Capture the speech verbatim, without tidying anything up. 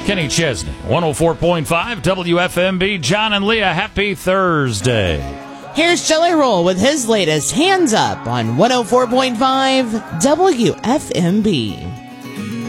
Kenny Chesney, one oh four point five W F M B. John and Leah, happy Thursday. Here's Jelly Roll with his latest Hands Up on one oh four point five W F M B.